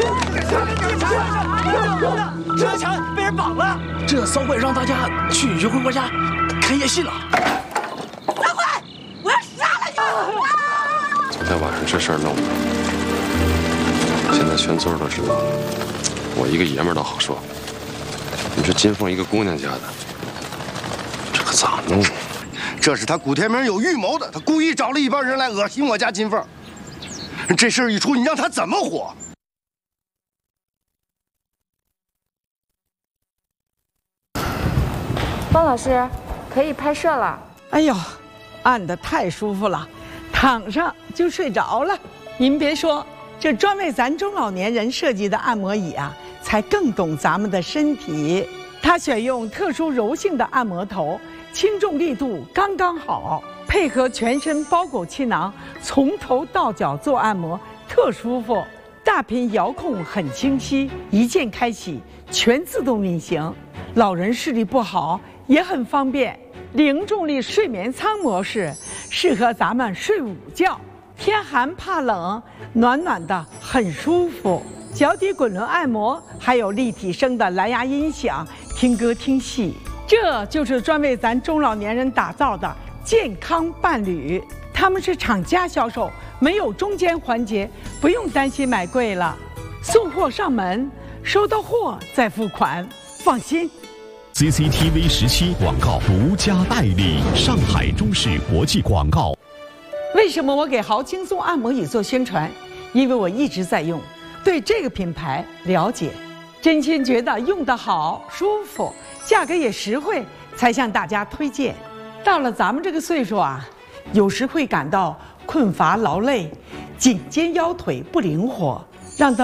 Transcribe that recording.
车强被人绑了， 这骚怪让大家去于辉国家看夜戏了。 骚怪，我要杀了你！ 昨天晚上这事儿弄的，现在全村都知道了。我一个爷们儿倒好说，你说金凤一个姑娘家的，这可咋弄啊？ 这是他古天明有预谋的，他故意找了一帮人来恶心我家金凤。这事儿一出，你让他怎么活？ 方老师，可以拍摄了。 哎呦，按得太舒服了，躺上就睡着了。您别说，这专为咱中老年人设计的按摩椅啊，才更懂咱们的身体。它选用特殊柔性的按摩头，轻重力度刚刚好，配合全身包裹气囊，从头到脚做按摩，特舒服。大屏遥控很清晰，一键开启，全自动运行。老人视力不好也很方便。零重力睡眠舱模式适合咱们睡午觉，天寒怕冷，暖暖的很舒服。脚底滚轮按摩，还有立体声的蓝牙音响，听歌听戏。这就是专为咱中老年人打造的健康伴侣。他们是厂家销售，没有中间环节，不用担心买贵了。送货上门，收到货再付款，放心。 CCTV 17广告独家代理，上海中视国际广告。 为什么我给豪轻松按摩椅做宣传？因为我一直在用，对这个品牌了解，真心觉得用得好、舒服，价格也实惠，才向大家推荐。到了咱们这个岁数啊，有时会感到困乏劳累，颈肩腰腿不灵活，让